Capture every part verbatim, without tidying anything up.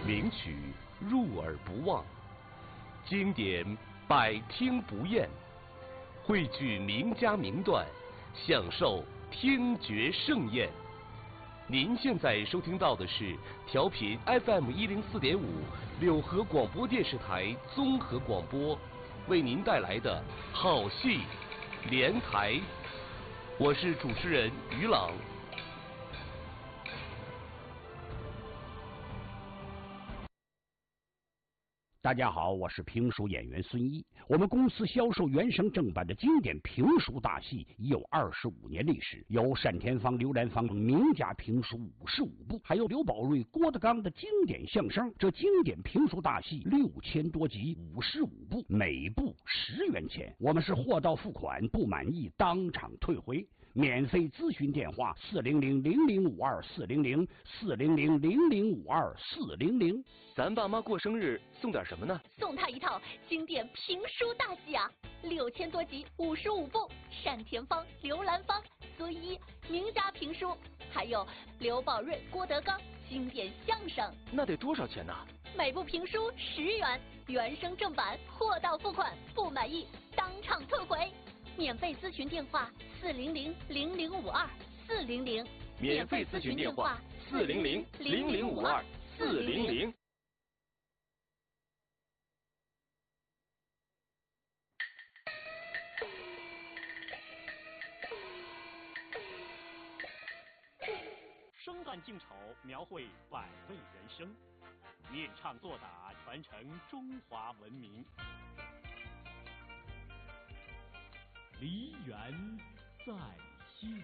名曲入耳不忘，经典百听不厌，汇聚名家名段，享受听觉盛宴。您现在收听到的是调频 F M 一零四点五柳河广播电视台综合广播为您带来的好戏连台，我是主持人于朗。 大家好，我是评书演员孙一。我们公司销售原声正版的经典评书大戏已有二十五年历史，有单田芳、刘兰芳名家评书五十五部，还有刘宝瑞、郭德纲的经典相声。这经典评书大戏六千多集，五十五部，每部十元钱。我们是货到付款，不满意当场退回。免费咨询电话：四零零零零五二四零零四零零零零五二四零零。 咱爸妈过生日送点什么呢？ 送他一套经典评书大戏啊，六千多集，五十五部，单田芳、刘兰芳、孙一名家评书，还有刘宝瑞、郭德纲经典相声。 那得多少钱呢？ 每部评书十元，原声正版，货到付款，不满意当场退回。免费咨询电话：四零零零零五二四零零。 免费咨询电话：四零零零零五二四零零。 生旦净丑，描绘百味人生；念唱作打，传承中华文明。梨园再现。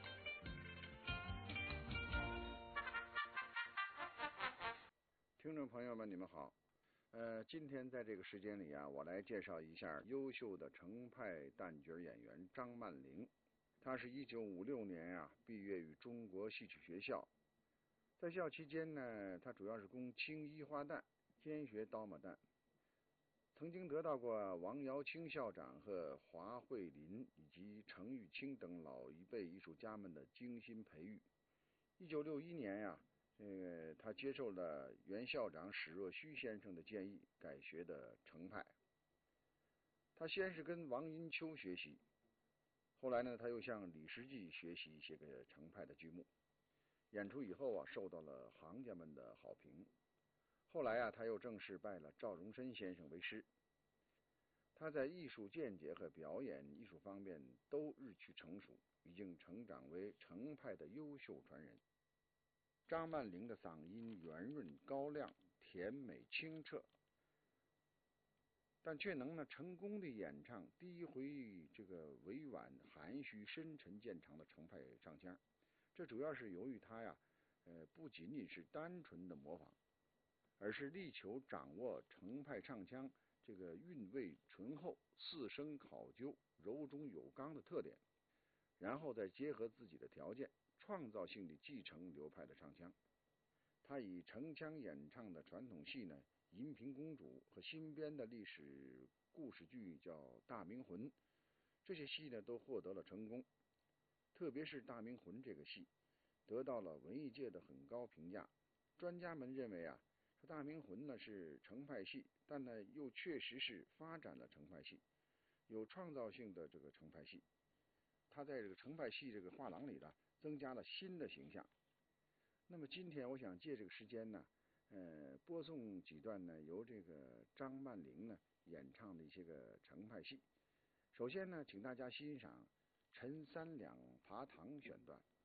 听众朋友们，你们好。呃，今天在这个时间里啊，我来介绍一下优秀的程派旦角演员张曼玲。他是一九五六年啊毕业于中国戏曲学校，在校期间呢，他主要是攻青衣花旦，兼学刀马旦，曾经得到过王尧卿校长和华慧林以及程玉清等老一辈艺术家们的精心培育。一九六一年呀、啊，呃，他接受了原校长史若虚先生的建议，改学的程派。他先是跟王荫秋学习。后来呢，他又向李时济学习一些个程派的剧目，演出以后啊，受到了行家们的好评。后来啊，他又正式拜了赵荣臻先生为师。他在艺术见解和表演艺术方面都日趋成熟，已经成长为程派的优秀传人。张曼玲的嗓音圆润高亮、甜美清澈，但却能呢成功的演唱第一回这个委婉含蓄深沉见长的程派唱腔。这主要是由于他呀呃不仅仅是单纯的模仿，而是力求掌握程派唱腔这个韵味醇厚、四声考究、柔中有刚的特点，然后再结合自己的条件，创造性的继承流派的唱腔。他以程腔演唱的传统戏呢银屏公主和新编的历史故事剧叫《大明魂》，这些戏呢都获得了成功，特别是《大明魂》这个戏得到了文艺界的很高评价。专家们认为啊，《大明魂》呢是程派戏，但呢又确实是发展了程派戏，有创造性的这个程派戏。他在这个程派戏这个画廊里呢增加了新的形象。那么今天我想借这个时间呢呃，播送几段呢由这个张曼玲呢演唱的一些个程派戏。首先呢，请大家欣赏陈三两爬堂选段。